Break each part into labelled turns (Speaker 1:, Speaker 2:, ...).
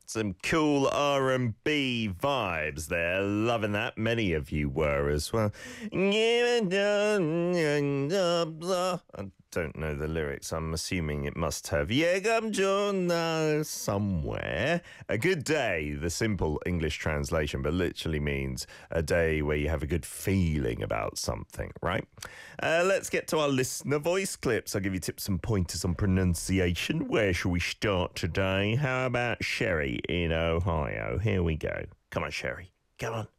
Speaker 1: Some cool R&B vibes there. Loving that. Many of you were as well. I don't know the lyrics. I'm assuming it must have somewhere. A good day, the simple English translation, but literally means a day where you have a good feeling about something, right? Let's get to our listener voice clips. I'll give you tips and pointers on pronunciation. Where shall we start today? How about Sherry in Ohio? Here we go. Come on, Sherry. Come on.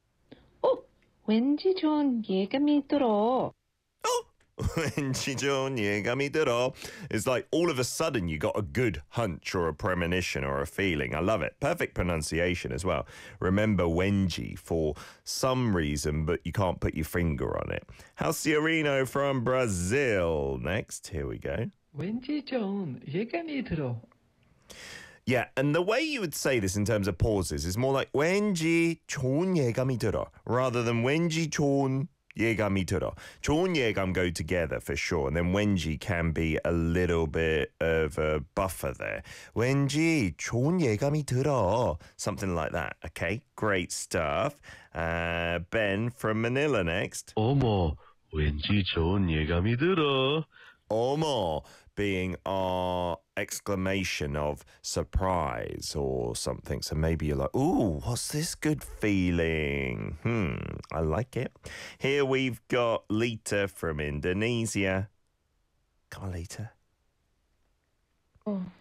Speaker 2: 왠지 좋은 예감이 들어.
Speaker 1: 왠지 좋은 예감이 들어. It's like all of a sudden you got a good hunch or a premonition or a feeling. I love it. Perfect pronunciation as well. Remember 왠지 for some reason, but you can't put your finger on it. Halciorino from Brazil. Next, here we go.
Speaker 3: 왠지 좋은 예감이 들어.
Speaker 1: Yeah, and the way you would say this in terms of pauses is more like 왠지 좋은 예감이 들어 rather than 왠지 좋은 예감이 들어. 좋은 예감 go together for sure, and then 왠지 can be a little bit of a buffer there. 왠지 좋은 예감이 들어. Something like that, okay? Great stuff. Ben from Manila next.
Speaker 4: 어머, 왠지 좋은 예감이 들어.
Speaker 1: 어머 being our exclamation of surprise or something. So maybe you're like, ooh, what's this good feeling? I like it. Here we've got Lita from Indonesia. Come on, Lita.